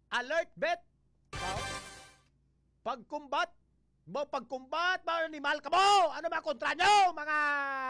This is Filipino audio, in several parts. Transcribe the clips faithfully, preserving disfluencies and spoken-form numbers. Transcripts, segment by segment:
Alert bet. Oh. Pagkumbat. Bo pagkumbat, ba animal ka mo? Ano ba kontra nyo, mga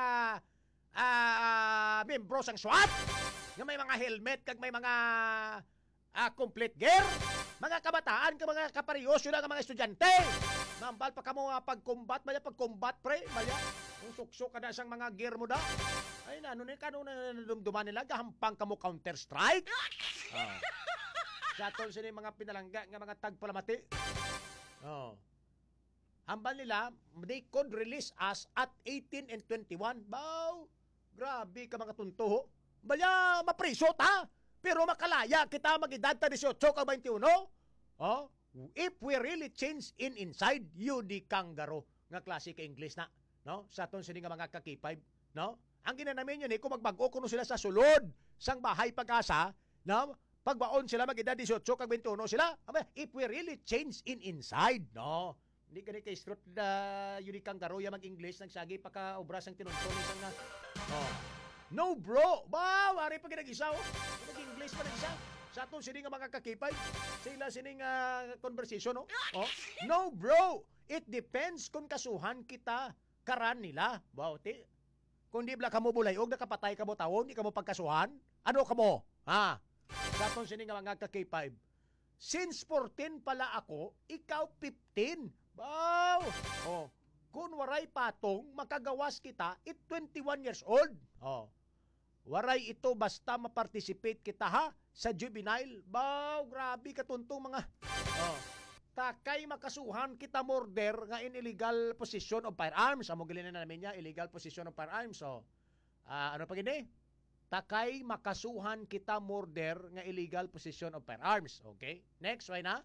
uh, membro sang SWAT? Nga may mga helmet, kag may mga uh, complete gear. Mga kabataan, kag mga kapariyosyo na, mga estudyante. Mambal pa ka mo uh, pagkumbat, maya pagkumbat, pre, maya. Kung suksok ka na sang mga gear mo da. Ay, na, ano na, kano na dumduman nila, gahampang ka mo Counter-Strike. Oh. Sa atol sila mga pinalangga, nga mga tagpalamati. Oh. Hambal nila, they could release us at eighteen and twenty-one. Baw, grabe ka mga tunto. Baya, mapriso ta. Pero makalaya kita mag-edad ta eighteen ka twenty-one. Oh, if we really change in inside, you di kangaroo. Nga klase ka English na. No? Sa aton sila nga mga kakipay. No? Ang ginanamin yun eh, kung magbago kuno sila sa sulod, sang bahay pag-asa, no? Pagbaon sila mag-edad eighteen ka twenty-one sila. If we really change in inside, no? Hindi ka ni kay strut na uh, yun kang garoya mag-English, nagsagi pa ka obras ang tinuntunin sang nga. Oh. No bro! Wow! Ari pa ginag-isa oh. Nag-English pa nag-isa. Sa atong sini nga mga kakipay, sila sining uh, conversation oh. Oh. No bro! It depends kung kasuhan kita karan nila. Wow, ti. Kung di bla ka mo bulayog, nakapatay ka mo taon, di ka mo pagkasuhan, ano ka mo? Ha? Sa atong sini nga mga kakipay, since fourteen pala ako, ikaw fifteen. Wow! Oh, kung waray patong, makagawas kita, it twenty-one years old. Oh. Waray ito basta ma-participate kita ha sa juvenile. Wow, grabe katuntong mga. Oh. Takay makasuhan kita murder nga in illegal possession of firearms. Amo gilin na namin niya, illegal possession of firearms. So, uh, ano pa gini? Takay makasuhan kita murder nga illegal possession of firearms. Okay? Next, why na?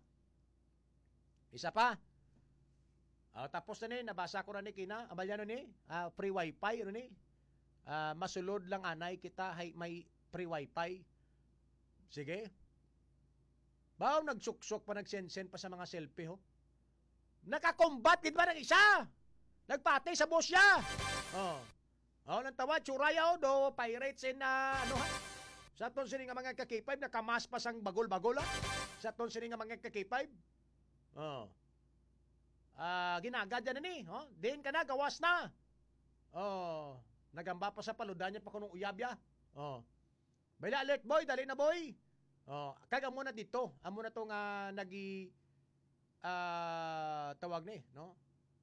Isa pa. Uh, tapos na ni, nabasa ko na ni Kina, amalya no ni, uh, free wifi, ano ni, uh, masulod lang anay kita, hay, may free wifi. Sige. Baw, nagsuksok pa, nagsensen pa sa mga selfie, ho. Nakakombat, din ba ng isa? Nagpatay sa boss niya. Oh. Oh, nang tawa, tsuraya, ho, do, pirates in, uh, ano ha? Sa ton sini nga mga K five, nakamas pa sang bagol-bagol, ha? Sa ton sini nga mga K five. Oh. Ah, uh, ginagadya na ni, oh. Din ka na, gawas na. Oh, nagamba pa sa paludan niya pa kunong uyabya. Oh. Bayla alert boy, dali na boy. Oh, kaga mo na dito. Amo na tong uh, nagi uh, tawag ni, no?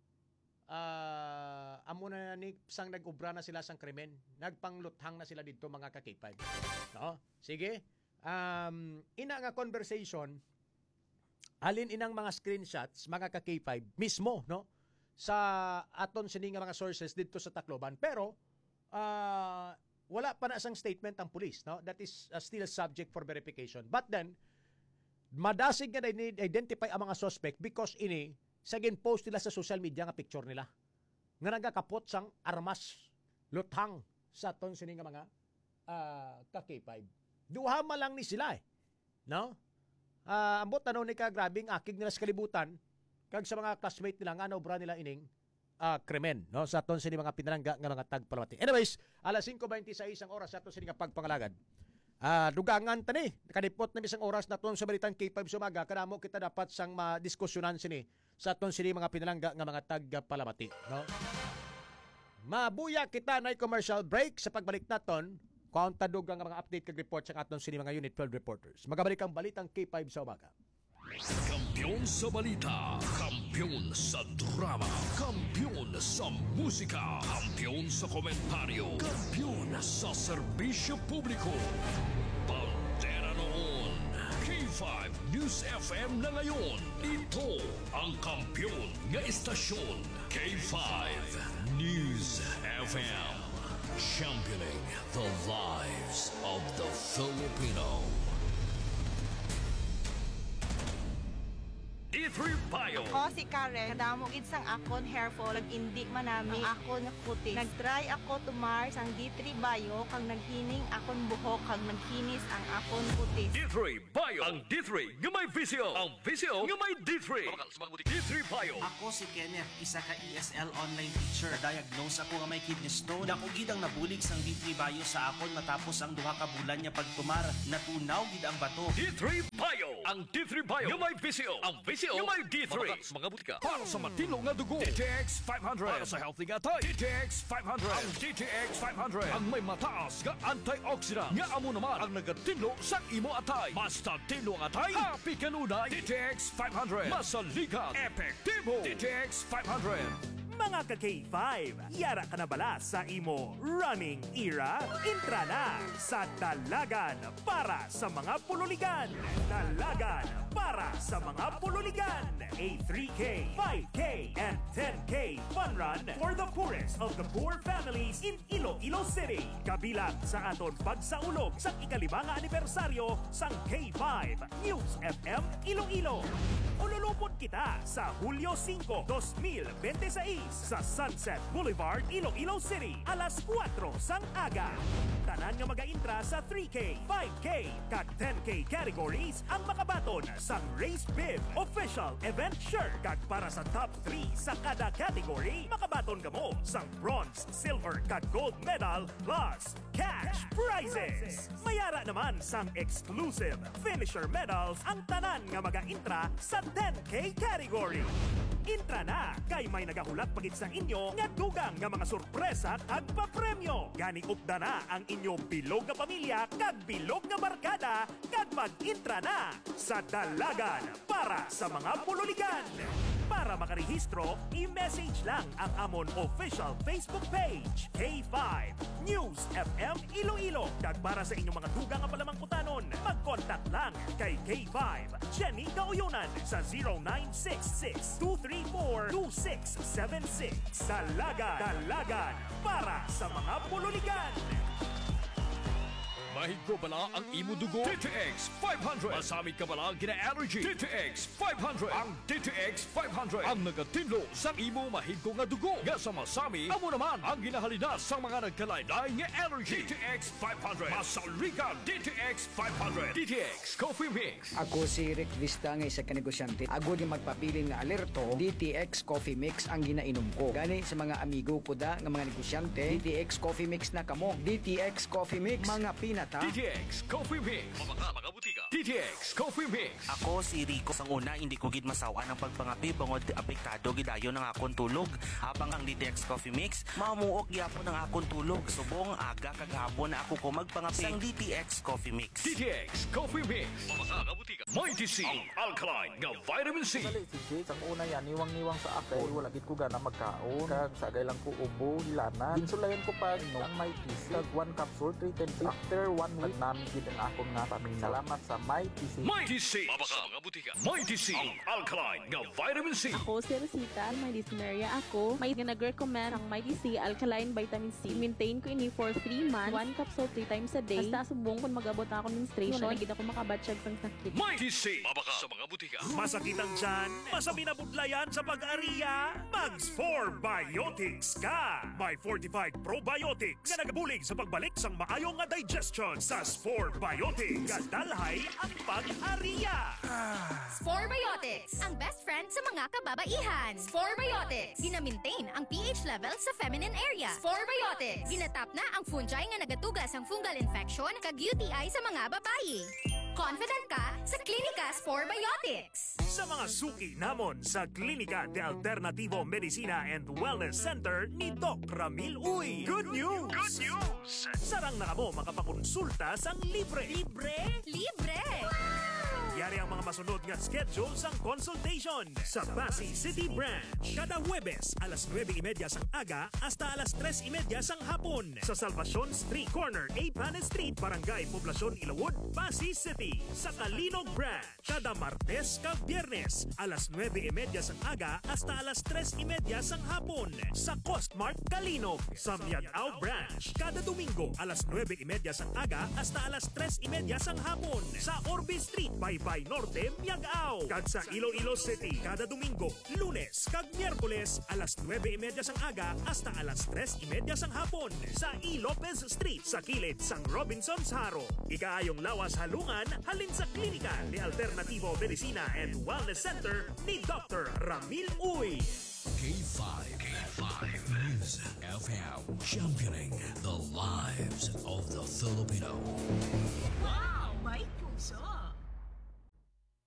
Ah, uh, amo na ni sang nag-ubra na sila sang krimen. Nagpangluthang na sila dito mga ka-K five. No? Sige. Um, ina nga conversation, alin inang mga screenshots, mga ka-K five, mismo, no? Sa aton sini nga mga sources dito sa Tacloban. Pero, uh, wala pa na isang statement ang police, no? That is uh, still subject for verification. But then, madasig nga na identify ang mga suspect because ini, sa gin-post nila sa social media nga picture nila. Nga nagakapot sang armas, luthang sa aton sini nga mga uh, ka-K five. Duha ma lang ni sila eh. No? Uh, ambot tanong ni ka, grabing akig nila sa kalibutan, kag sa mga classmate nila, nga naubra nila ining uh, krimen, no? Sa aton sini mga pinalangga nga mga tagpalamati. Anyways, alas five twenty-six ang oras sa aton sini nga pagpangalagad. Uh, dugangan tani, nakalipot na isang oras na aton sa balitang K five sumaga, kanamo kita dapat sang madiskusyonan sini sa aton sini mga pinalangga nga mga tagpalamati, no? Mabuya kita na commercial break sa pagbalik naton. Kauntadog ang mga update kag report sa aton sini mga Unit twelve reporters. Magabalik ang balitang K five sa umaga. Kampiyon sa balita, kampiyon sa drama, kampiyon sa musika, kampiyon sa komentaryo, kampiyon sa serbisyo publiko. Pantera noon, K five News F M na ngayon. Ito ang kampiyon nga istasyon, K five News F M. Championing the lives of the Filipino. D three Bio. Ako si Karen, kadamo gid sang akon hair fall, indi manami ang akon kutis. Nagtry ako tumar sang D three Bio kag naghining akon buhok kag nagkinis ang akon kutis. D three Bio. Ang D three nga may visio. Ang visio nga may D three. D three Bio. Ako si Kenneth, isa ka E S L online teacher. Diagnose ako nga may kidney stone. Dako gid ang nabulig sang D three Bio sa akon matapos ang duha ka bulan nya pagtumar. Natunaw gid ang bato. D three Bio. ang D three Bio nga may visio. Ang visio nga may D three. Mga, mga butika. Para sa matino nga dugo, D T X five hundred. Para sa healthy nga tay, D T X five hundred. Ang D T X five hundred ang may mataas nga antioxidant nga amo naman ang nagatinlo sa imo atay. Basta tinlo ang atay, happy kanunay. D T X five hundred. Masaligan, epektibo. D T X five hundred. Mga ka-K five, yara ka na bala sa imo running era? Intra na sa Dalagan para sa mga pululigan. Dalagan para sa mga pululigan. A three K, five K, and ten K fun run for the poorest of the poor families in Iloilo City. Kabilang sa aton pagsaulog sa ikalimang anibersaryo sang K five News F M Iloilo. Ululupot kita sa Hulyo five, twenty twenty-six sa Sunset Boulevard, Iloilo City, alas kwatro sang aga. Tanan nga mag-intra sa three K, five K, kag ten K categories ang makabaton sang Race Bib official event shirt. Kag para sa top three sa kada category, makabaton ka mo sang bronze, silver, kag gold medal plus cash prizes. Mayara naman sang exclusive finisher medals ang tanan nga mag-intra sa ten K category. Intra na kay may nagahulat pagit sa inyo nga dugang nga mga sorpresa kag papremyo. Gani upda na ang inyo bilog nga pamilya kag bilog nga barkada kag mag-intra na sa Dalagan para sa mga pululigan. Para makarehistro, i-message lang ang amon official Facebook page, K five News F M Iloilo. Kag para sa inyong mga dugang nga palamangkutanon, mag-contact lang kay K five Jenny Gauyunan sa zero nine six six, two three four, two six seven six. Dalagan, Dalagan para sa mga pululigan. Mahigko bala ang imo dugo, D T X five hundred. Masamit ka bala gina-allergy, D T X five hundred. Ang D T X five hundred ang nagatinlo sa imo mahigko nga dugo. Nga sa masami, amo naman ang ginahalina sa mga nagkalain-lain nga allergy. D T X five hundred. Masaligan, D T X five hundred. D T X Coffee Mix. Ako si Rick Vista nga isa ka negosyante. Ako di magpapili nga alerto, D T X Coffee Mix ang ginainom ko. Gani sa mga amigo ko da nga mga negosyante, D T X Coffee Mix na kamo. D T X Coffee Mix, mga pinata. D T X Coffee Mix. Mga, mga butika. D T X Coffee Mix. Ako si Rico. Sang una, hindi ko gid masawa ng pagpangapi bangod apektado gidayon ng akong tulog. Habang ang D T X Coffee Mix, mamuok gyapon ng akong tulog. Subong aga kag hapon na ako ko magpangapi sang D T X Coffee Mix. D T X Coffee Mix. Mga, mga butika. Mighty C. Ang alkaline nga vitamin C. Dali si Jake, ang una yan, niwang-niwang sa akay, wala gid ko gana magkaon. Kag sagay lang ko ubo, hilanan. Ginsulayan ko pa no, ang may T C. Kag one capsule, three ten days. After one week, namin gid ang akon nga pamilya. Salamat sa may T C. Mighty C. Mga, mga butika. Mighty C. Ang alkaline nga vitamin C. Ako si Rosita, may dysmenorrhea ako. May nag-recommend ang Mighty C Alkaline Vitamin C. Maintain ko ini for three months, one capsule three times a day. Basta subong kung mag-abot na ako menstruation, wala gid ako makabatsyag sang sakit. Mighty C. Mabaka sa mga butika. Masakit ang tiyan, masabi na budlayan sa pag-ariya, Mags four Biotics ka! May fortified probiotics na nagabulig sa pagbalik sang maayong nga digestion sa Spore Biotics. Kadalhay ang pag-ariya! Spore Biotics, ang best friend sa mga kababaihan. Spore Biotics, gina-maintain ang pH level sa feminine area. Spore Biotics, ginatap na ang fungi nga nagatugas ang fungal infection kag U T I sa mga babayi. Confident ka sa Klinika Spore Biotics. Sa mga suki namon sa Klinika de Alternativo Medicina and Wellness Center ni Doc Ramil Uy. Good news! Good news! Sarang na kamo makapakonsulta sang libre. Libre? Libre! Yari ang mga masunod nga schedule sang consultation sa Pasig City Branch. Kada Huwebes, alas nueve y media sang aga hasta alas tres y media sang hapon. Sa Salvacion Street Corner, A. Panes Street, Barangay Poblacion, Ilawod, Pasig City. Sa Kalinog Branch, kada Martes kag Biyernes, alas nueve y media sang aga hasta alas tres y media sang hapon. Sa Costmart Kalinog. Sa Miagao Branch, kada Domingo, alas nueve y media sang aga hasta alas tres y media sang hapon. Sa Orbe Street, Baybay Norte, Miagao. Kag sa Iloilo City, kada Domingo, Lunes kag Miyerkules, alas nueve y media sang aga hasta alas tres y media sang hapon. Sa E. Lopez Street, sa kilid sang Robinson's Haro. Ikaayong lawas halungan, halin sa Klinika de Alternativo Medicina and Wellness Center ni Doctor Ramil Uy. K five. K five. News F M. Championing the lives of the Filipino. Wow! May puso!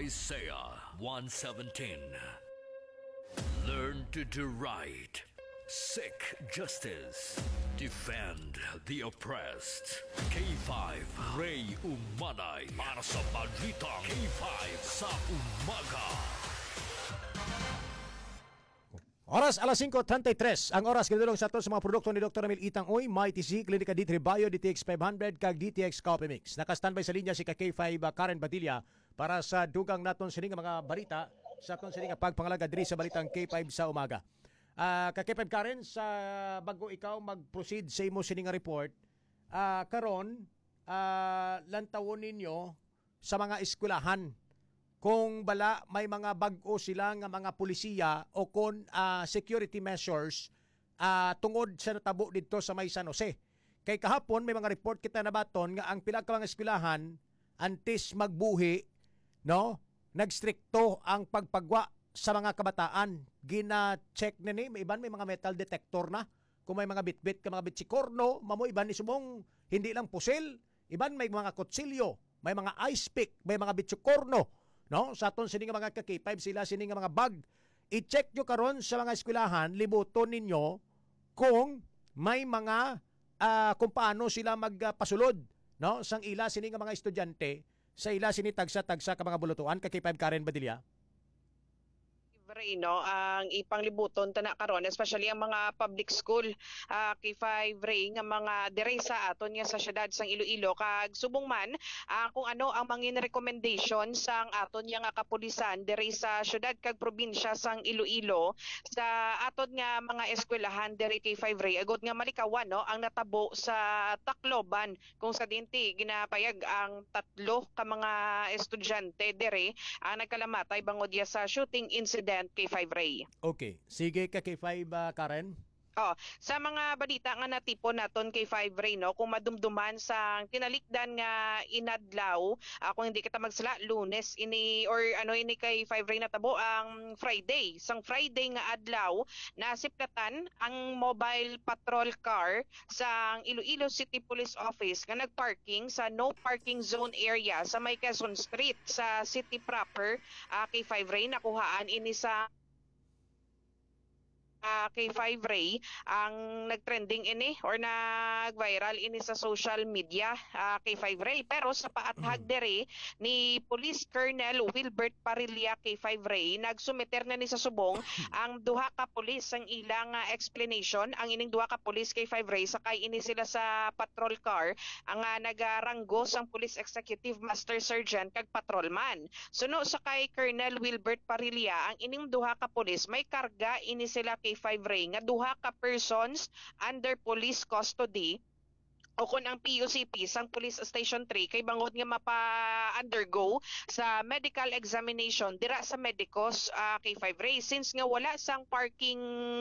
Isaiah one seventeen. Learn to do right. Seek justice. Defend the oppressed. K five Ray Umanay para sa Balitang K five sa umaga. Oras alas singko treinta y tres. Ang oras kinadulong sa ato sa mga produkto ni Doctor Emil Itang Uy, My T C, Klinika D three Bio, D T X five hundred, kag D T X Coffee Mix. Naka-standby sa linya si K five uh, Karen Badilla para sa dugang naton sining mga balita sa aton sining pagpangalaga diri sa Balitang K five sa umaga. Uh, ka K five Karen, sa bago ikaw mag-proceed sa imo sining report, uh, karon uh, lantawon ninyo sa mga eskwelahan kung bala may mga bag-o sila nga mga pulisiya o kung uh, security measures uh, tungod sa natabo dito sa may San Jose. Kay kahapon may mga report kita na baton nga ang pila ka mga eskwelahan antes magbuhi, no, nagstrikto ang pagpagwa sa mga kabataan. Gina-check na ni, may iban may mga metal detector na. Kung may mga bitbit ka mga bitsikorno, mamo iban ni sumong hindi lang pusil, iban may mga kutsilyo, may mga ice pick, may mga bitsikorno. No, sa aton sini nga mga ka K five sila sini nga mga bag. I-check nyo karon sa mga eskwelahan, libuton ninyo kung may mga uh, kung paano sila magpasulod, no, sang ila sini nga mga estudyante sa ila sini tagsa-tagsa ka mga bulutuan. Ka K five Karen Badilla. Ray, no, ang ipanglibuton tana karon, especially ang mga public school, uh, K five Ray nga mga dire sa aton nga sa syudad sang Iloilo, kag subong man uh, kung ano ang mangin recommendation sang aton nga kapulisan dire sa syudad kag probinsya sang Iloilo sa aton nga mga eskwelahan dire K five Ray, agot nga malikawan, no, ang natabo sa Tacloban kung sa dinti ginapayag ang tatlo ka mga estudyante dire ang nagkalamatay bangod ya sa shooting incident K five Ray. Okay. Sige ka K five uh, Karen. Oh, sa mga balita nga natipon naton kay five Ray, no, kung madumduman sa tinalikdan nga inadlaw, uh, kung hindi kita magsala Lunes ini or ano ini kay five Ray natabo ang Friday. Sang Friday nga adlaw nasiplatan ang mobile patrol car sa Iloilo City Police Office nga nagparking sa no parking zone area sa may Quezon Street sa city proper. Uh, kay five Ray nakuhaan ini sa Uh, K five Ray ang nagtrending ini or nag-viral ini sa social media, uh, K five Ray, pero sa paathag dere ni Police Colonel Wilbert Parilla K five Ray nagsumiter na ni sa subong ang duha ka pulis ang ilang uh, explanation. Ang ining duha ka pulis K five Ray sakay ini sila sa patrol car ang uh, nagaranggo sang Police Executive Master Sergeant kag patrolman. Suno sa kay Colonel Wilbert Parilla ang ining duha ka pulis may karga ini sila K five Ray nga duha ka persons under police custody o kung ang P U C P sang Police Station three kay bangod nga mapa-undergo sa medical examination dira sa Medicos uh, K five Ray, since nga wala sang parking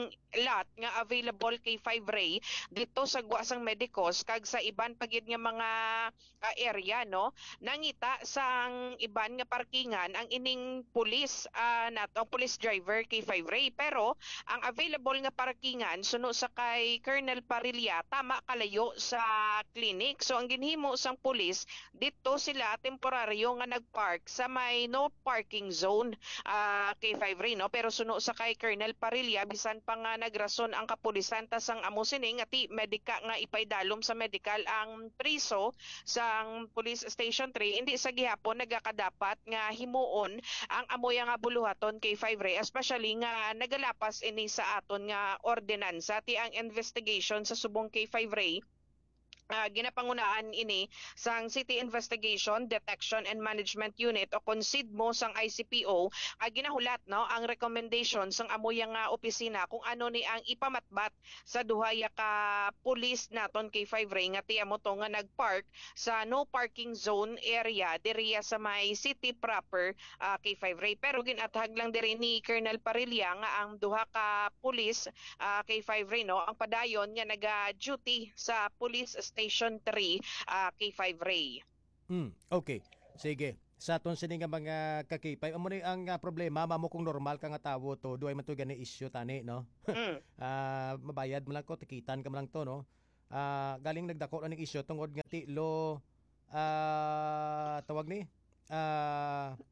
lot nga available kay five Ray dito sa guwa sang Medicos kag sa iban pagid nga mga uh, area, no, nangita sang iban nga parkingan ang ining police uh, nato police driver kay five Ray, pero ang available nga parkingan suno sa kay Colonel Parilla tama kalayo sa clinic. So ang ginhimo sang pulis dito sila temporaryo nga nagpark sa may no parking zone uh, K five Ray, no, pero suno sa kay Colonel Parilla bisan pa nga nagrason ang kapulisan ta sang amo sini nga ti medika nga ipaydalom sa medical ang priso sang Police Station three, hindi sa gihapon nagakadapat nga himuon ang amoy nga buluhaton K five Ray, especially nga nagalapas ini sa aton nga ordinansa ti ang investigation sa subong K five Ray. Uh, ginapangunaan ini sang City Investigation, Detection and Management Unit o konsidmo sang I C P O uh, ginahulat, no, ang recommendation sang amoy nga opisina kung ano ni ang ipamatbat sa duhaya ka pulis naton K five Ray nga tiamo to nga nagpark sa no parking zone area diriya sa may city proper uh, K five Ray, pero ginathag lang diri ni Colonel Parilla nga ang duha ka pulis uh, K five Ray, no, ang padayon nga naga-duty sa Police Station three uh, K five Ray. Mm, okay. Sige. Sa aton sini nga mga ka K five, amo ni ang uh, problema mamo kung normal ka nga tawo to, duay man to gani issue tani, no. Mm. uh, mabayad mo lang ko, tikitan ka mo lang to, no. Uh, galing nagdako na ning issue tungod nga ti lo uh, tawag ni uh,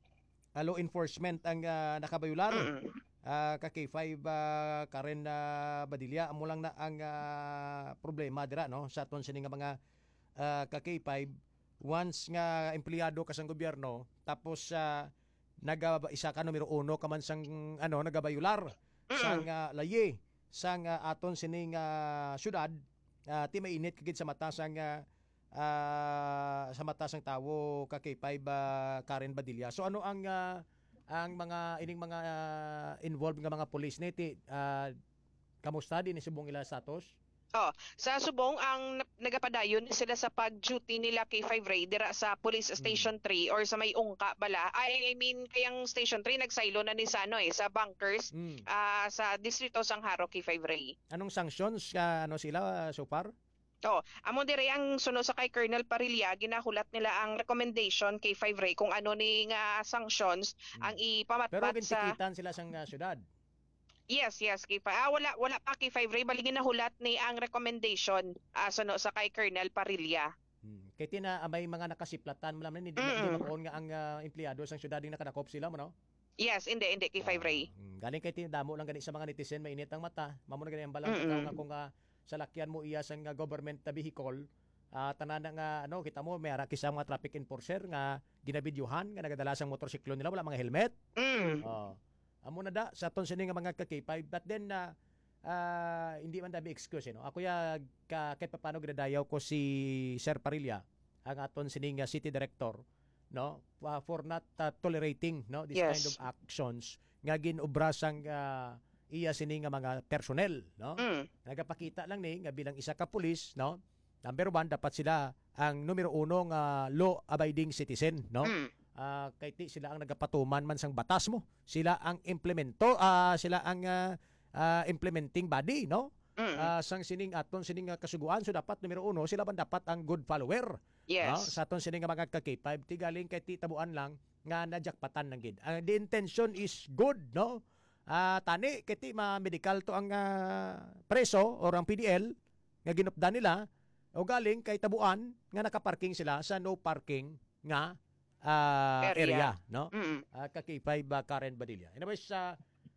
uh, law enforcement ang uh, nakabayular. Mm. Uh, ka K five uh, Karen uh, Badilla amo lang na ang uh, problema dira no sa aton sini nga mga uh, ka K five once nga empleyado ka sang gobyerno tapos uh, naga isa ka numero uno ka man sang ano nagabayular sang uh, laye sang uh, aton sining uh, syudad uh, ti mainit kagid sa mata sang uh, uh, sa mata sang tawo ka K five uh, Karen Badilla. So ano ang uh, ang mga ining mga uh, involved nga mga police niti uh, kamusta din ni subong ila status? Oh, sa Subong ang nap- nagapadayon sila sa pag-duty nila kay five Ray dira sa Police Station three or sa may ungka bala. I, I mean kayang Station three nagsaylo na ni sa ano eh sa bunkers Mm. ah, sa distrito Sangharo kay five Ray. Anong sanctions ka ano sila uh, so far? Oh, amo dire ang suno sa kay Colonel Parilla ginahulat nila ang recommendation kay five Ray kung ano ni nga sanctions ang Pero ipamatpat sa gintikitan sila sang uh, syudad. Yes, yes, kay pa. Ah, wala wala pa kay five Ray bali ginahulat ni ang recommendation ah, suno sa kay Colonel Parilla. Hmm. Kay tina may mga nakasiplatan mo lang hindi Mm. di maon nga ang uh, empleyado sang syudad ding nakadakop sila mo no? Yes, hindi hindi kay five Ray. Hmm. Galing kay tinadamo lang gani sa mga netizen mainit ang mata. Mamo na gani ang balang Mm-mm. nga kung uh, salakyan mo iya sang uh, government na vehicle uh, tanan na nga ano kita mo may ara kisa mga traffic enforcer nga ginabidyuhan nga nagadala sang motorsiklo nila wala mga helmet. Mm. Oh. Amo na da sa ton sini nga mga ka K five but then na uh, hindi man dabi excuse eh, no. Ako ya ka kahit paano gidadayaw ko si Sir Parilla ang aton sini nga city director no uh, for not uh, tolerating no this Yes. kind of actions nga ginobra sang uh, iya sini nga mga personnel no. Mm. Nagapakita lang ni nga bilang isa ka pulis no. Number one dapat sila ang numero uno nga law abiding citizen no. Mm. Ah, kay ti sila ang nagapatuman man sang batas mo. Sila ang implemento, ah, sila ang ah, ah, implementing body, no? Mm. Ah, sang sining aton sining nga kasuguan so dapat numero uno sila man dapat ang good follower. Yes. No? Sa aton sining nga mga ka K five ti galing kay ti tabuan lang nga najakpatan ng gid. Ang the intention is good, no? Ah, tani kay ti ma medical to ang ah, preso or ang P D L nga ginupdan nila o galing kay tabuan nga nakaparking sila sa no parking nga ah, Area. area, no? Mm. Uh, ka K five uh, Karen Badilla. Anyways, uh,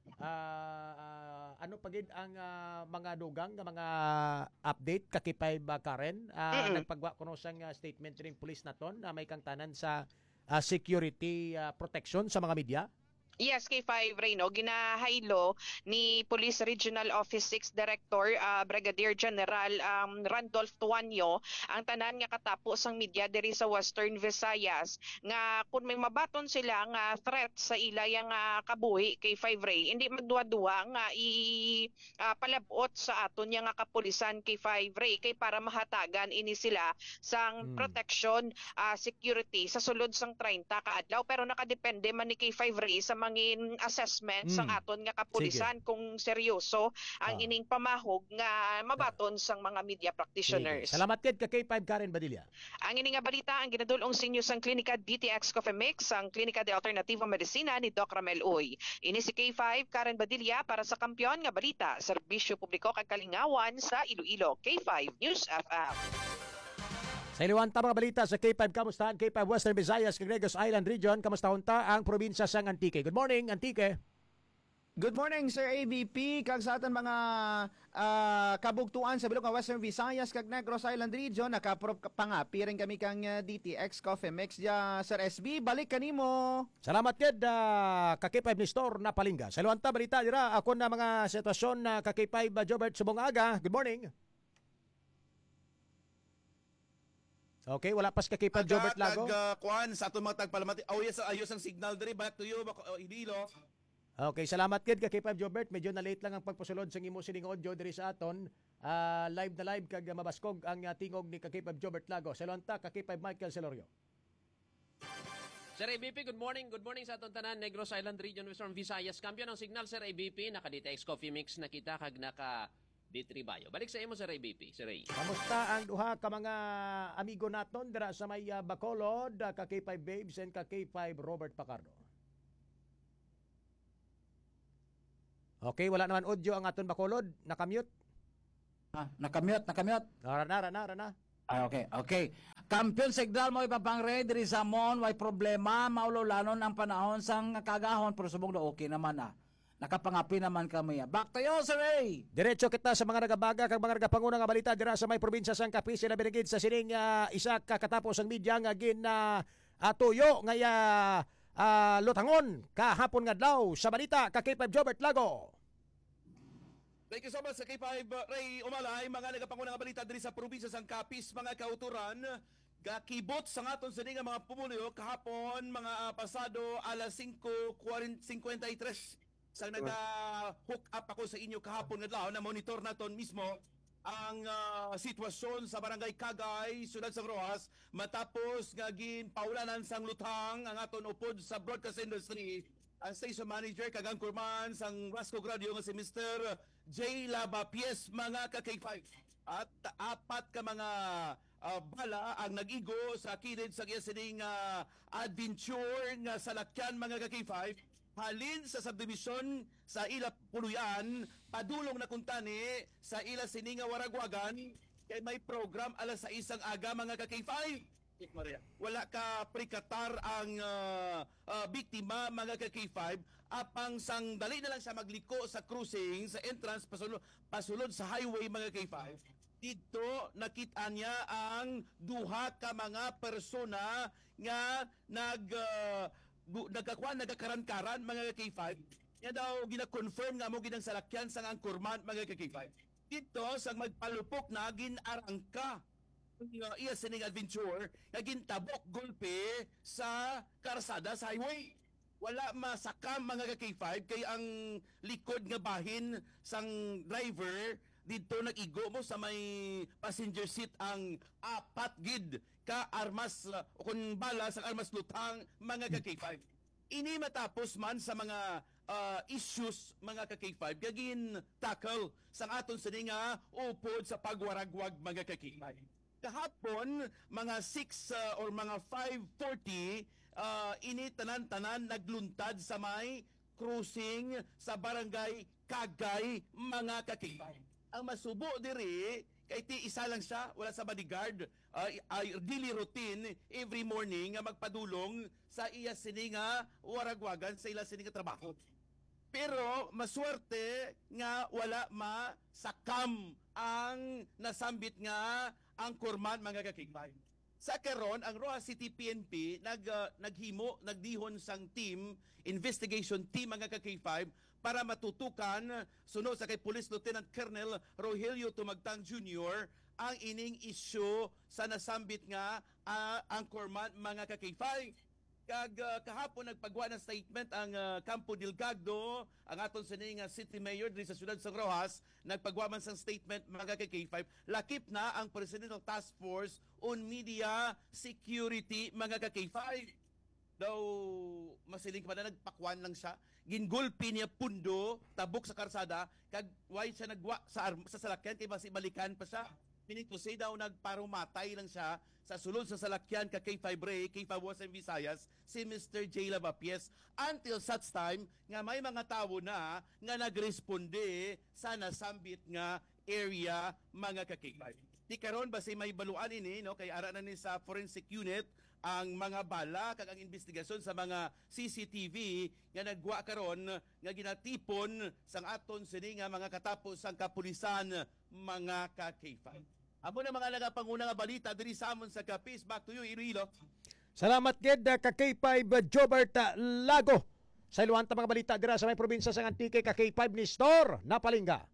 uh, ano pagid ang uh, mga dugang nga mga update ka K five uh, Karen? Uh, Mm-mm. nagpagwa kuno sang uh, statement ring police naton na may kang tanan sa uh, security uh, protection sa mga media. Yes, kay five Ray, no, ginahaylo ni Police Regional Office six Director ah, Brigadier General um, Randolph Tuanyo ang tanan nga katapo sang media diri sa Western Visayas nga kung may mabaton sila nga threat sa ilay nga kabuhi kay five Ray, hindi magduwa-duwa nga i ah, palabot sa aton nga kapulisan kay five Ray kay para mahatagan ini sila sang Hmm. protection ah, security sa sulod sang thirty ka adlaw pero nakadepende man ni kay five Ray sa mangin assessment Mm. sang aton nga kapulisan kung seryoso ang Ah. ining pamahog nga mabaton sang mga media practitioners. Sige. Salamat kid ka K five Karen Badilla. Ang ining nga balita ang ginadulong sa inyo sang Klinika D T X Coffee Mix, ang Klinika de Alternativa Medicina ni Doc Ramel Uy. Ini si K five Karen Badilla para sa Kampiyon nga Balita, Serbisyo Publiko kag Kalingawan sa Iloilo. K five News F M. Sa iliwanta mga balita sa K five kamustahan K five Western Visayas kag Negros Island Region kamustahan ta ang probinsya sang Antique. Good morning Antique. Good morning, Sir A B P. Kag sa aton mga ah, kabugtuan sa bilog nga Western Visayas kag Negros Island Region, nakaprop pangapi rin kami kang ah, D T X Coffee Mix dia, Sir S B. Balik kanimo. Salamat kid uh, ka K five ni Store na palingga. Sa iliwanta balita dira ako na mga sitwasyon na ka K five uh, Jobert Subong Aga. Good morning. Okay, wala pas ka K five Jobert Lago. Kag uh, kuan sa aton mga tagpalamati. Oh yes, ayos ang signal diri back to you bako oh, idilo. Okay, salamat kid ka K five Jobert. Medyo na late lang ang pagpasulod sa imo sining audio diri sa aton. Ah, live na live kag mabaskog ang uh, tingog ni ka K five Jobert Lago. Sa lonta ka K five Michael Celorio. Sir A B P, good morning. Good morning sa atong tanan, Negros Island Region, Western Visayas. Kampiyon ng signal, Sir A B P. Naka D T X Coffee Mix na kita kag naka D three Bayo. Balik sa imo, Sir A B P. Sir Ray. Kamusta ang duha ka mga amigo naton dira sa may uh, Bacolod, uh, ka K five Babes and ka K five Robert Pacardo? Okay, wala naman audio ang aton Bacolod. Nakamute. Ah, nakamute, nakamute. Nara na, na, na. Ah, okay, okay. Kampiyon signal mo ipapangre diri sa mon way problema maululanon ang panahon sang kagahon pero subong na okay naman ah. Nakapangapi naman kami. ah. Back to you, Sir Ray. Diretso kita sa mga nagabaga kag mga nagapanguna nga balita dira sa may probinsya sang Capiz na binigid sa sining uh, isa ka katapos ang media nga gin na uh, tuyo nga uh, uh, lutangon kahapon nga daw sa balita ka K five Jobert Lago. Thank you so much sa K five uh, Ray Umalay, mga nagapangunang balita diri sa probinsya sang Capiz, mga kauturan. Gakibot sa ngaton sa nga mga pumuliyo kahapon mga uh, pasado alas singko fifty-three sang naga-hook up ako sa inyo kahapon nga adlaw na monitor naton mismo ang uh, sitwasyon sa barangay Kagay, Sudad San Rojas matapos nga ginpaulanan sang lutang ang aton upod sa broadcast industry ang station manager kagang kurman sang Rasco Radio nga si Mister J. Lavapies, mga ka K five. At apat ka mga uh, bala ang nag-igo sa kilid sa kiyasining uh, adventure nga salakyan, mga ka K five. Halin sa subdivision sa ila puluyan, padulong na kuntani sa ila sininga waragwagan, kay may program alas sa isang aga, mga ka K five. Wala ka prikatar ang uh, uh, biktima, mga ka K five, apang sang dali na lang siya magliko sa cruising, sa entrance, pasulod, pasulod sa highway, mga K five. Dito nakita niya ang duha ka mga persona nga nag uh, nagkakuan, nagkakaran-karan, mga K five. Yan daw gina-confirm nga mo ginang salakyan sang angkurman, mga K five. Dito sang magpalupok na ginarangka uh, iya sining adventure nga gintabok golpe sa karsada sa highway. Wala masakam, mga K five, kay ang likod nga bahin sang driver dito nag-igo mo sa may passenger seat ang apat gid ka armas uh, o kung bala sa armas lutang, mga ka K five. Ini matapos man sa mga uh, issues, mga ka K five, gagin tackle sang aton sa nga upod sa pagwaragwag, mga ka K five. Kahapon, mga six uh, or mga five forty, uh, ini tanan-tanan nagluntad sa may cruising sa barangay Kagay, mga ka K five. Ang masubo diri kay ti isa lang siya, wala sa bodyguard, uh, ay daily routine every morning nga magpadulong sa iya sininga waragwagan sa ila sininga trabaho. Pero maswerte nga wala masakam ang nasambit nga ang kurman, mga ka K five. Sa karon ang Roa City P N P nag uh, naghimo nagdihon sang team, investigation team, mga ka K five, para matutukan sunod sa kay Police Lieutenant Colonel Rogelio Tumagtang Junior ang ining issue sa nasambit nga uh, angkorman, mga ka K five. Kag uh, kahapon nagpagwa ng statement ang uh, Campo Delgado, ang aton sining uh, City Mayor diri sa Sudad San Rojas, nagpagwa man sang statement, mga ka K five. Lakip na ang Presidential Task Force on Media Security, mga ka K five. Daw masiling pa na nagpakwan lang siya, gingulpi niya pundo tabok sa karsada, kag why siya nagwa sa arm, sa salakyan kay basi balikan pa siya. Meaning to say daw nagparumatay lang siya sa sulod sa salakyan ka K five Ray, K five Western Visayas, si Mister J. Lavapies, until such time nga may mga tao na nga nagresponde sa nasambit nga area, mga ka K five. Di karon basi may baluan ini, no, kay ara na ni sa forensic unit ang mga bala kag ang investigasyon sa mga C C T V nga nagwa karon nga ginatipon sang aton sini nga mga katapos sang kapulisan, mga ka K five. Amo na mga nagapanguna nga balita diri sa amon sa Capiz. Back to you, Iloilo. Salamat gid ka K five Jobert Lago. Sa iluwanta mga balita dira sa may probinsya sang Antique, ka K five ni Store Napalingga.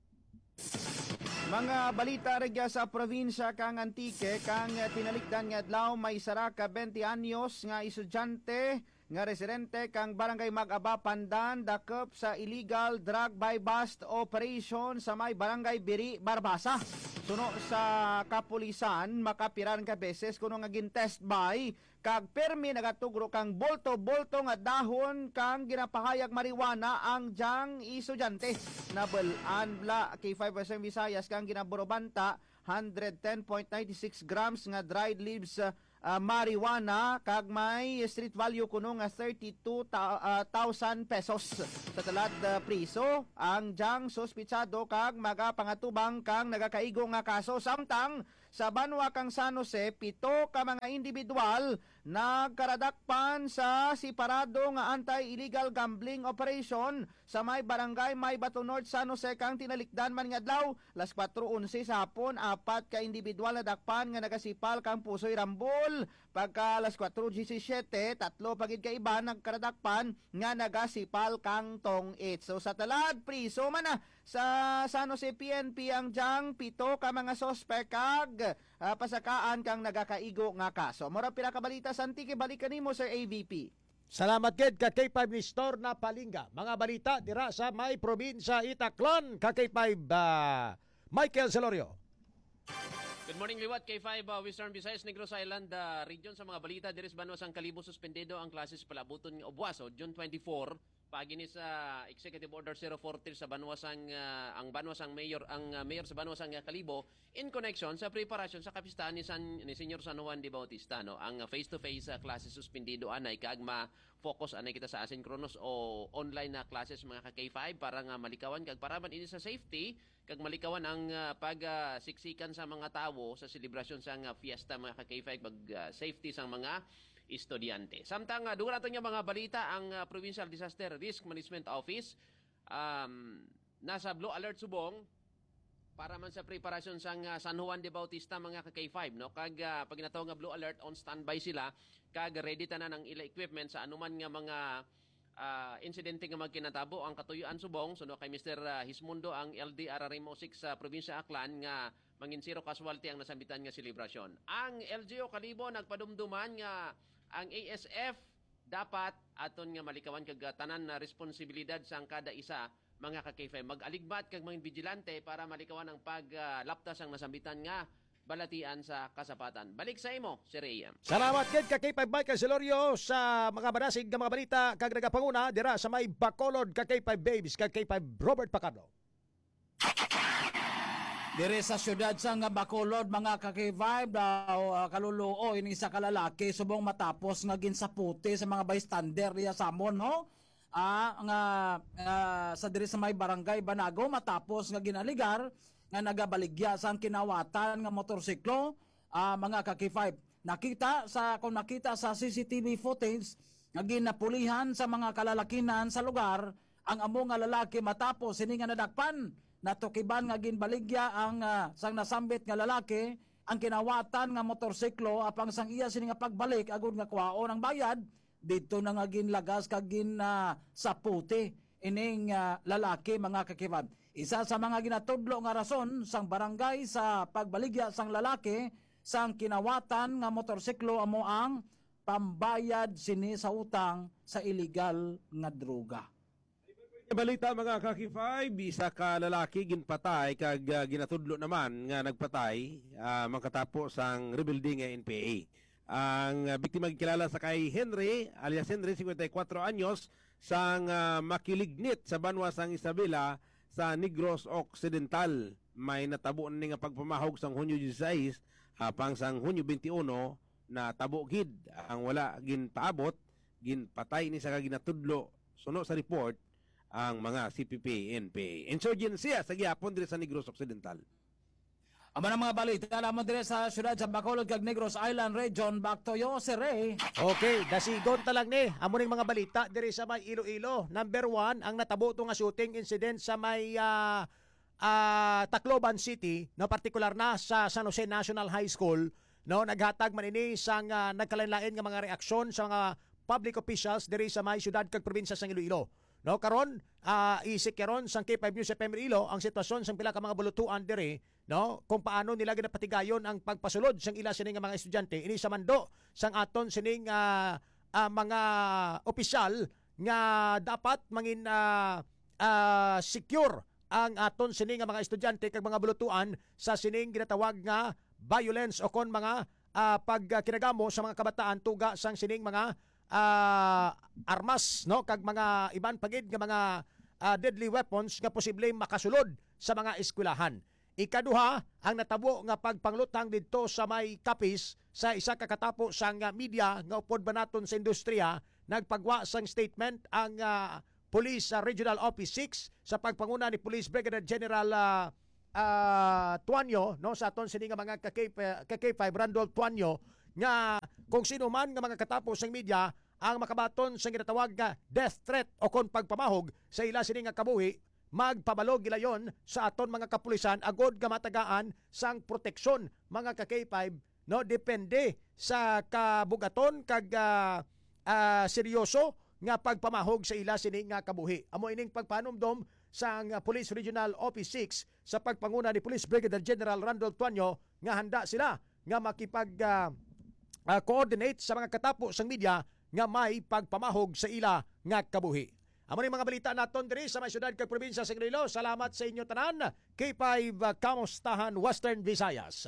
Mga balita regya sa probinsya kang Antique, kang tinalikdan nga adlaw may sara ka twenty anyos nga estudyante nga residente kang barangay Mag-aba, Pandan, dakop sa illegal drug buy bust operation sa may barangay Biri, Barbasa. Suno sa kapulisan, makapiran ka beses kuno nga gin-test buy kag permi nagatugro kang bolto-bolto nga dahon kang ginapahayag marijuana ang jang estudyante. Nabalaan bla K five Western Visayas kang ginaborobanta one hundred ten point nine six grams nga dried leaves uh, uh, marijuana kag may street value kuno nga thirty-two thousand pesos. Sa talad uh, priso ang jang sospitsado kag magapangatubang kang nagakaigo nga kaso, samtang sa Banwa kang San Jose, pito ka mga individual nagkaradakpan sa siparado nga anti-illegal gambling operation sa may barangay May Bato North, San Jose kang tinalikdan man nga adlaw las kwatro onse sa hapon. Apat ka individual na dakpan nga nagasipal kang Pusoy Rambol. Pagka las kwatro disesyete, tatlo pagid ka iba nagkaradakpan nga nagasipal kang Tong It. So sa talad priso man na sa San Jose P N P ang jang pito ka mga sospek kag uh, pasakaan kang nagakaigo nga kaso. Mura pila ka balita sa antike, balikan nimo Sir A V P. Salamat gid ka K five ni Store na Palinga. Mga balita dira sa may probinsya Itaklan ka K five uh, Michael Celorio. Good morning, Liwat. K five, uh, Western Visayas, Negros Island uh, region. Sa mga balita, diris Banwas ang Kalibo suspendido ang klases palabuton ng Obuaso, June twenty-four. Pagini sa Executive Order zero forty sa Banwas ang, uh, ang Banwas ang mayor ang uh, mayor sa Banwas ang uh, Kalibo in connection sa preparasyon sa kapistahan ni San ni Senyor San Juan de Bautista, no. Ang uh, face-to-face uh, classes suspendido anay kag ma-focus anay kita sa asynchronous o online na classes mga ka K five para nga malikawan kag para man ini sa safety kag malikawan ang uh, pag-siksikan uh, sa mga tawo sa selebrasyon sa uh, fiesta mga ka K five pag uh, safety sa mga estudyante. Samtang uh, dugo nato nga mga balita ang uh, Provincial Disaster Risk Management Office um, nasa blue alert subong para man sa preparasyon sa uh, San Juan de Bautista mga ka K five, no. Kag uh, pag natawag nga blue alert, on standby sila kag ready tanan ang ila equipment sa anuman nga mga uh, insidente nga magkinatabo ang katuyuan subong. So no, kay Mister Uh, Hismundo ang L D R R M O six sa uh, probinsya Aklan nga mangin zero casualty ang nasambitan nga selebrasyon. Ang L G O Kalibo nagpadumduman nga ang A S F dapat aton nga malikawan kag tanan na responsibilidad sa kada isa mga ka K five mag-aligbat kag mga vigilante para malikawan ang paglaptas uh, ang nasambitan nga balatian sa kasapatan. Balik sa imo, Sir Reyem. Salamat gid ka K five Michael Celorio sa mga banasig nga mga balita kag nagapanguna dira sa may Bacolod ka K five Babes ka K five Robert Pacado. Dire sa syudad sa nga Bacolod mga ka-K-Vibe daw uh, kaluluo ini isa ka lalaki subong matapos nga ginsaputi sa mga bystander niya samon no. Ah nga uh, sa dire sa may barangay Banago matapos nga ginaligar nga nagabaligya sa kinawatan nga motorsiklo uh, mga ka-K-Vibe. Nakita sa kung nakita sa C C T V footage nga ginapulihan sa mga kalalakinan sa lugar ang amo nga lalaki matapos ini nga nadakpan natukiban nga ginbaligya ang uh, sang nasambit nga lalaki ang kinawatan nga motorsiklo apang sang iya sini nga pagbalik agud nga kwaon ang bayad dito na nga ginlagas kag gin uh, saputi ining uh, lalaki mga kakibab. Isa sa mga ginatudlo nga rason sang barangay sa pagbaligya sang lalaki sang kinawatan nga motorsiklo amo ang pambayad sini sa utang sa illegal nga droga. Balita mga ka K five, isa ka lalaki ginpatay kag uh, ginatudlo naman nga nagpatay uh, makatapos ang rebuilding nga N P A. Ang uh, biktima gikilala sa kay Henry alias Henry, fifty-four anyos, sang uh, makilignit sa Banwa sang Isabela sa Negros Occidental. May natabo ni nga pagpamahog sang Hunyo sixteen hapang sang Hunyo twenty-one na tabo gid ang wala ginpaabot, ginpatay ni sa kaginatudlo suno sa report ang mga C P P N P A. Insurgency sa gihapon diri sa Negros Occidental. Amo na mga balita lamang dire sa syudad sa Bacolod kag Negros Island Region. Back to you, Sir Ray. Okay, dasigon ta lang ni. Amo ning mga balita diri sa may Iloilo. Number one, ang natabo nga shooting incident sa may uh, uh, Tacloban City, no, particular na sa San Jose National High School, no, naghatag man ini sang uh, nagkalain-lain nga mga reaksyon sa mga public officials diri sa may syudad kag probinsya sa Iloilo. No, karon uh, isik karon sang K five News F M Iloilo ang sitwasyon sang pila ka mga bulutuan diri, no, kung paano nila ginapatigayon ang pagpasulod sang ila sining mga estudyante ini sa mando sang aton sining uh, uh, mga opisyal nga dapat mangin uh, uh, secure ang aton sining mga estudyante kag mga bulutuan sa sining ginatawag nga violence o kon mga uh, pagkinagamo sa mga kabataan tuga sang sining mga uh, armas, no, kag mga iban pagid nga mga uh, deadly weapons nga posible makasulod sa mga eskwelahan. Ikaduha, ang natabo nga pagpanglutang didto sa may kapis sa isa kakatapo sang uh, media nga upod ba naton sa industriya, nagpagwa sang statement ang uh, Police uh, Regional Office six sa pagpanguna ni Police Brigadier General uh, uh, Tuanyo, no, sa aton sini nga mga ka K five Randolph Tuanyo, nga kung sino man nga mga katapos ng media ang makabaton sa ginatawag nga death threat o kon pagpamahog sa ila sini nga kabuhi, magpabalog gilayon sa aton mga kapulisan agod nga matagaan sang proteksyon mga ka K five, no, depende sa kabugaton kag uh, uh, seryoso nga pagpamahog sa ila sini nga kabuhi. Amo ining pagpanumdom sang uh, Police Regional Office six sa pagpanguna ni Police Brigadier General Randolph Tuanyo nga handa sila nga makipag uh, uh, coordinate sa mga katapo sang media nga may pagpamahog sa ila nga kabuhi. Amo ni mga balita naton diri sa may syudad kag probinsya sa Iloilo. Salamat sa inyo tanan. K five uh, kamustahan Western Visayas.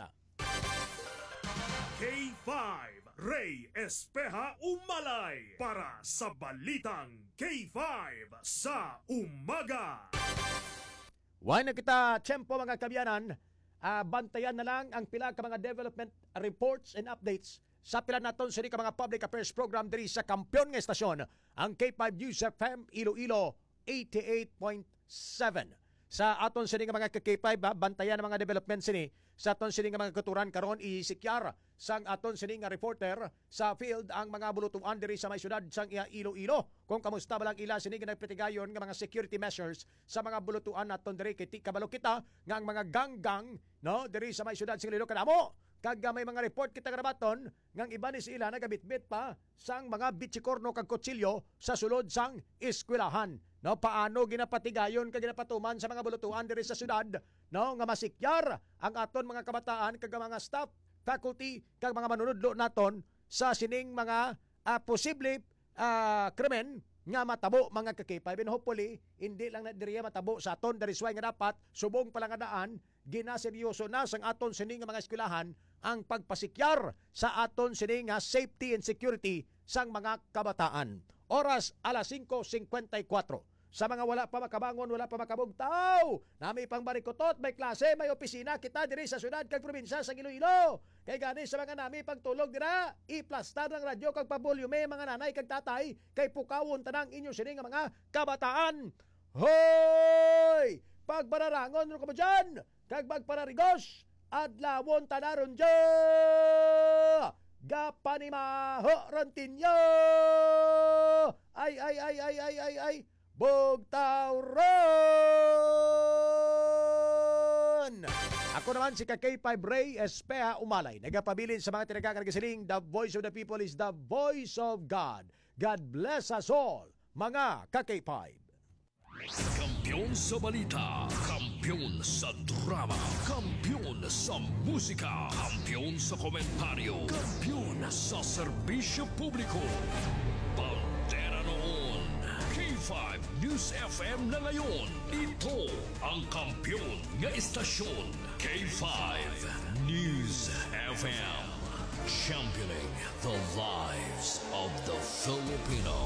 K five Ray Espeha Umalay para sa Balitang K five sa umaga. Why na kita tiyempo mga kabyanan, uh, bantayan na lang ang pila ka mga development reports and updates sa pila naton sa ka mga public affairs program diri sa kampiyon nga estasyon, ang K five News F M Iloilo eighty-eight point seven. Sa aton sini nga mga K five, ha, bantayan ang mga development sini sa aton sini nga mga kuturan karon isikyar sang aton sini nga reporter sa field ang mga bulutuan diri sa may syudad sang Iloilo. Kung kamusta ba lang ila sini nga nagpatigayon nga mga security measures sa mga bulutuan naton diri kay ti kabalo kita nga ang mga ganggang, no, diri sa may syudad sang Iloilo kanamo. Kag may mga report kita karabaton ngang iba ni sila nagabitbit pa sang mga bitsikorno kag kutsilyo sa sulod sang eskwelahan. No, paano ginapatigayon kag ginapatuman sa mga bulutuan diri sa syudad, no, nga masikyar ang aton mga kabataan kag mga staff, faculty kag mga manunudlo naton sa sining mga uh, posible uh, krimen nga matabo mga ka-K five. And hopefully hindi lang na diriya matabo sa aton dari suway nga dapat subong palangadaan ginaseryoso na sang aton sining nga mga eskwelahan ang pagpasikyar sa aton sining nga safety and security sang mga kabataan. Oras alas cinco fifty-four. Sa mga wala pa makabangon, wala pa makabugtaw, nami pang barikotot, may klase, may opisina kita diri sa syudad kag probinsya sa Iloilo. Kay gani sa mga nami pang tulog dira, iplastar ng radyo kag pabolyume mga nanay kag tatay kay pukawon tanang inyo sini nga mga kabataan. Hoy! Pagbararangon ro kamo dyan, kag magpararigos, adlawon tanaron dyan! Gapanimaho rantinyo! Ay, ay, ay, ay, ay, ay, ay! Bugtaw ron! Ako naman si K five Ray Espeha Umalay. Nagapabilin sa mga tinagakan kasiling, the voice of the people is the voice of God. God bless us all, mga K five. Kampiyon sa balita, kampiyon sa drama, kampiyon sa musika, kampiyon sa komentaryo, kampiyon sa serbisyo publiko. Bandera noon, K five News F M na ngayon. Ito ang kampiyon nga istasyon, K five News F M. Championing the lives of the Filipino.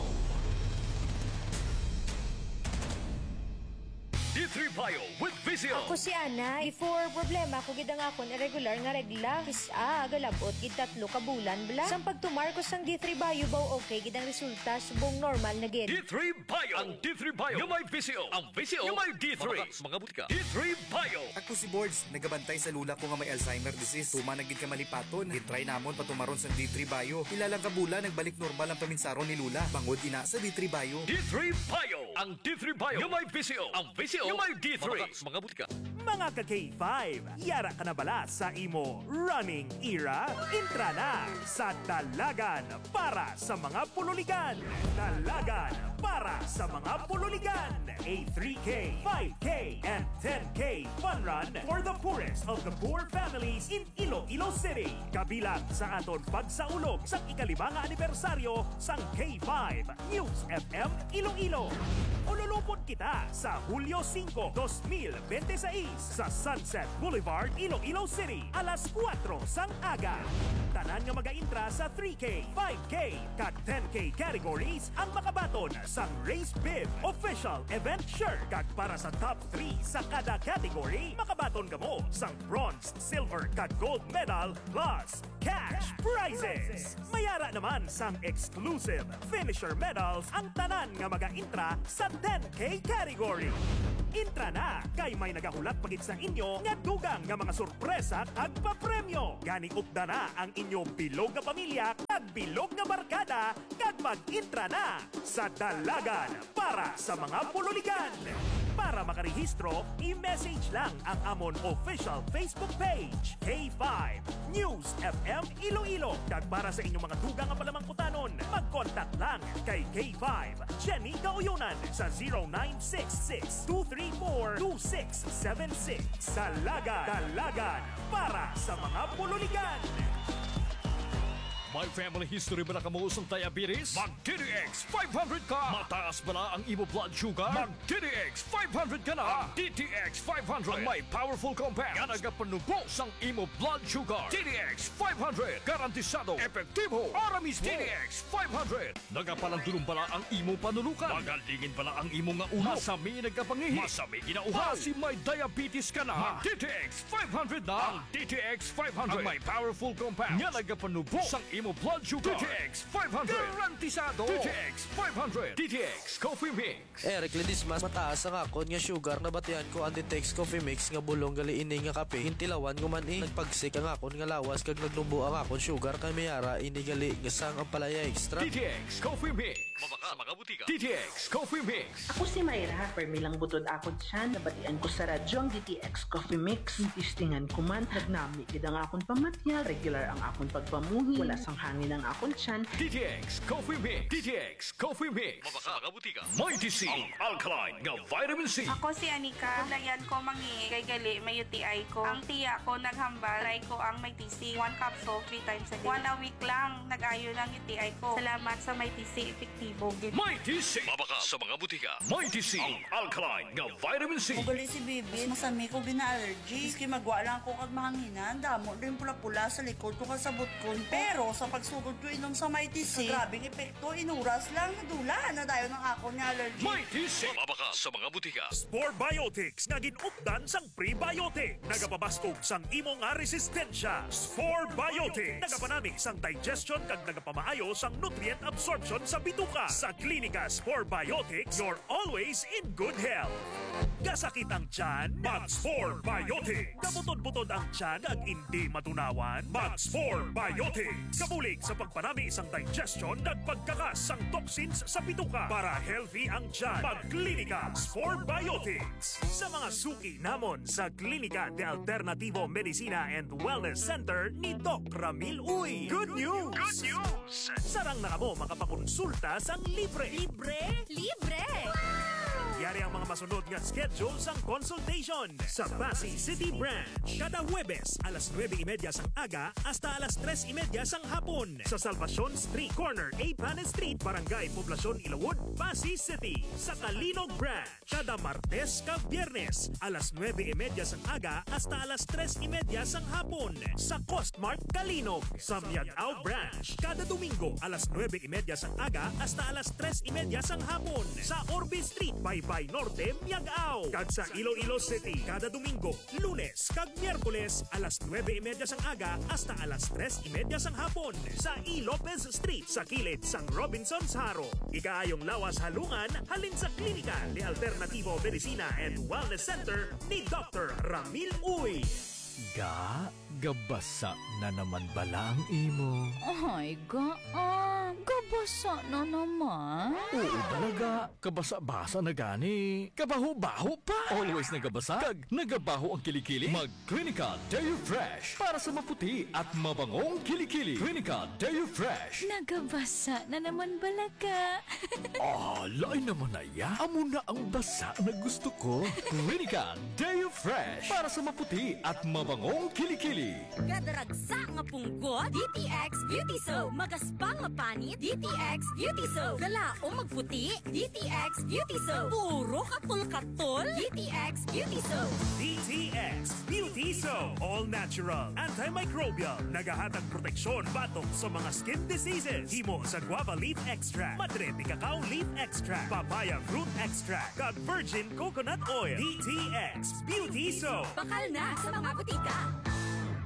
D three Bio with Vizio. Ako si Ana. Before problema ko gid ang akon irregular nga regla. Kisa agalabot gid tatlo ka bulan bla. Sang pagtumar ko sang D three Bio baw okay gid ang resulta subong normal na gid. D three Bio. Ang D three Bio yung may Vizio. Ang Vizio yung may D three. Mga butika. D three Bio. Ako si Boards. Nagabantay sa lula ko nga may Alzheimer disease. Tuma na gid ka malipaton. Gitry namon patumaron sa D three Bio. Ilalang ka bulan nagbalik normal ang paminsaron ni lula. Bangod ina sa D three Bio. D three Bio. Ang D three Bio yung may Vizio. Ang Vizio yung may D three. Mga butika. Mga ka-K five, yara ka na bala sa imo running era? Intra na sa Dalagan para sa mga pululigan. Dalagan para sa mga pululigan. A three K, five K, and ten K fun run for the poorest of the poor families in Iloilo City. Kabilang sa aton pagsaulog sa ikalimang anibersaryo sang K five News F M Iloilo. Ululupot kita sa Hulyo five, twenty twenty-six sa Sunset Boulevard, Iloilo City, alas kuwatro sang aga. Tanan nga mag-intra sa three K, five K, kag ten K categories ang makabaton sa Race Bib Official Event Shirt. Kag para sa top three sa kada category, makabaton ka mo sang bronze, silver, kag gold medal plus cash prizes. Mayara naman sang exclusive finisher medals ang tanan nga mag-intra sa ten K category. Intra na! Kay may nagahulat pagit sa inyo nga dugang nga mga sorpresa at papremyo. Gani upda na ang inyong bilog nga pamilya kag bilog nga barkada kag mag-intra na sa Dalagan para sa mga pululigan. Para makarehistro, i-message lang ang amon official Facebook page, K five News F M Iloilo. Kag para sa inyong mga dugang nga palamangkutanon, mag-contact lang kay K five Jenny Gaoyonan sa zero nine six six, two three four, two six seven six. Dalagan, Dalagan para sa mga pululigan. May family history ba na kamuos ng diabetes? Mag-D D X five hundred ka! Mataas ba na ang imo blood sugar? Mag-D D X five hundred ka na! Ang D T X five hundred ang may powerful compound nga nagapanubos ang imo blood sugar. D D X five hundred garantisado, epektibo, para mismo. D D X five hundred nagapalandulong bala ang imo panulukan. Magalingin bala ang imo nga ulo. Masami nagkapangihi. Masami ginauhaw. Si may diabetes ka na. D T X five hundred na! Ang D T X five hundred ang may powerful compound nga nagapanubos ang imo blood sugar. D T X five hundred garantisado. D T X five hundred. D T X Coffee Mix. Eric Ledismas, mataas ang akon nga sugar na batian ko ang D T X Coffee Mix nga bulong gali ini nga kape. Hintilawan ko man eh. Nagpagsik ang akon nga lawas kag nagnumbo ang akon sugar kay mayara ini gali nga sang ang palaya extra. D T X Coffee Mix. Mabaka sa mga butika. D T X Coffee Mix. Ako si Mayra, permilang butod ako dyan. Nabatian ko sa radyo ang D T X Coffee Mix. Tistingan ko man, nagnami kid ang akon pamatyal. Regular ang akon pagpamuhi. Wala sang hangin ang akon tiyan. D T X Coffee Mix. D T X Coffee Mix. Mabaka sa mga butika. Mighty C. Ang alkaline nga vitamin C. Ako si Anika. Layan ko mangi kay gali may U T I ko. Ang tiya ko naghambal. Try ko ang may T C. One capsule, three times a day. One a week lang. Nag-ayo ng U T I ko. Salamat sa may T C. Epektibo. Mighty C. Mabaka sa mga butika. Mighty C. Ang alkaline nga vitamin C. Ugali si Bibi. Masami ko gina-allergy. Iski magwa lang ko kag mahanginan. Damo din pula-pula sa likod ko kasabot ko. Pero sa pagsugod ko inom sa Mighty C, grabing epekto. Inuras lang. Nadula na dayo ng ako ni allergy. Mighty C. Mabaka sa mga butika. Spore Biotics nga ginupdan sang prebiotic. Nagapabastog sang imo nga resistensya. Spore Biotics. Nagapanami sang digestion kag nagapamaayo sang nutrient absorption sa bituka. Sa Klinika Spore Biotics, you're always in good health. Kasakit ang tiyan, mag-Spore Biotics. Kabutod-butod ang tiyan ag hindi matunawan, mag-Spore Biotics. Kabulig sa pagpanami isang digestion at pagkakas sang toxins sa bituka para healthy ang tiyan. Mag-Klinika Spore Biotics. Sa mga suki namon sa Klinika de Alternativo Medicina and Wellness Center ni Doc Ramil Uy. Good news! Good news! Sarang na kamo makapakonsulta sang libre. Libre? Libre! Yari ang mga masunod nga schedule sang consultation sa Pasig City Branch. Kada Huwebes, alas nueve y media sang aga hasta alas tres y media sang hapon. Sa Salvacion Street Corner, A. Panes Street, Barangay Poblacion, Ilawod, Pasig City. Sa Kalinog Branch, kada Martes ka Biyernes, alas nueve y media sang aga hasta alas tres y media sang hapon. Sa Costmart Kalinog. Sa Miagao Branch, kada Domingo, alas nueve y media sang aga hasta alas tres y media sang hapon. Sa Orbe Street, Baybay Norte, Miagao. Kag sa Iloilo City, kada Domingo, Lunes, kag Miyerkules, alas nueve y media sang aga hasta alas tres y media sang hapon. Sa E. Lopez Street, sa kilid sang Robinson's Haro. Ikaayong lawas halungan, halin sa Klinika de Alternativo Medicina and Wellness Center ni Doctor Ramil Uy. Ga, gabasa na naman bala ang imo. Ay, ga, ah, gabasa na naman. Oo talaga, kabasa-basa na gani. Kabaho-baho pa. Always nagabasa, kag nagabaho ang kilikili. Mag-Klinika Deo Fresh para sa maputi at mabangong kilikili. Klinika Deo Fresh. Nagabasa na naman balaga. Ah, lain naman na ya. Amo na ang basa na gusto ko. Klinika Deo Fresh para sa maputi at mabangong kilikili. Gadaragsa nga punggot, D T X Beauty Soap. Magaspa nga panit, D T X Beauty Soap. Galao magputi, D T X Beauty Soap. Puro katol-katol, D T X Beauty Soap. D T X Beauty Soap. All natural, antimicrobial, nagahatag proteksyon batok sa mga skin diseases. Himo sa guava leaf extract, madre de cacao leaf extract, papaya fruit extract, kag virgin coconut oil. D T X Beauty Soap. Bakal na sa mga butika.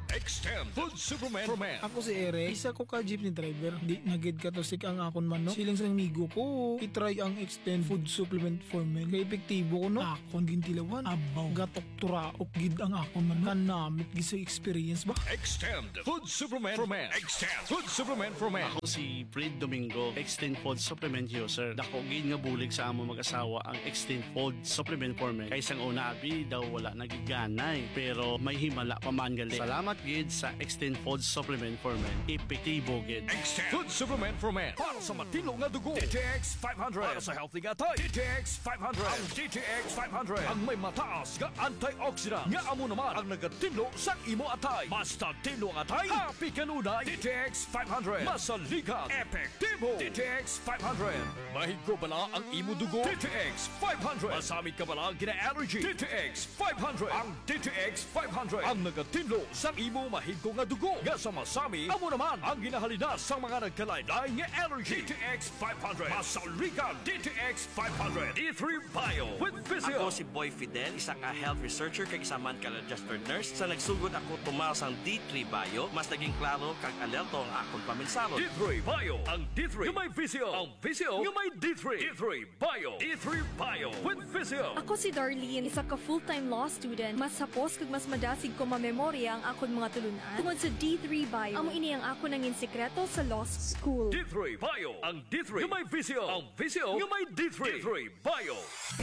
Extend Food Supplement for Men. Ako si Eric, isa ko ka jeepney driver. Di nagid ka to sik ang akon manok. Siling sa migo ko, itry ang Extend Food Supplement for Men. Kay epektibo ko no. Akon gintilawan. Abaw, gatok turaok gid ang akon manok. Kanamit gid sa experience ba? Extend Food Supplement for Men. Extend Food Supplement for Men. Ako si Fred Domingo, Extend Food Supplement user. Dako gid nga bulig sa amo mag-asawa ang Extend Food Supplement for Men. Kay sang una abi daw wala nagiganay, pero may himala pa man gali. Salamat gid sa Extend Food Supplement for Men. Epektibo gid. Extend Food Supplement for Men. Para sa matino nga dugo, D T X five hundred. Para sa healthy nga tay, D T X five hundred. Ang D T X five hundred ang may mataas nga antioxidant nga amo naman ang nagatinlo sa imo atay. Basta tinlo ang atay, happy kanunay. D T X five hundred. Masaligan, epektibo. D T X five hundred. Mahigko bala ang imo dugo. D T X five hundred. Masamit ka bala gina-allergy. D T X five hundred. Ang D T X five hundred ang nagatinlo sa imo mahigko nga dugo. Nga sa masami, amo naman ang ginahalina sa mga nagkalain-lain nga allergy. D T X five hundred. Masaligan, D T X five hundred. D three Bio with Physio. Ako si Boy Fidel, isa ka health researcher kag isa man ka registered nurse. Sa nagsugod ako tumaas ang D three Bio, mas naging klaro kag alerto ang akong paminsaro. D three Bio. Ang D three yung may Physio. Ang Physio yung may D three. D three Bio. D three Bio with Physio. Ako si Darlene, isa ka full-time law student. Mas hapos kag mas madasig ko mamemorya ang akon mga tulunan. Tungod sa D three Bio, amo ini ang ako nangin sekreto sa law school. D three Bio. Ang D three yung may Physio. Ang Physio yung may D three. D three Bio.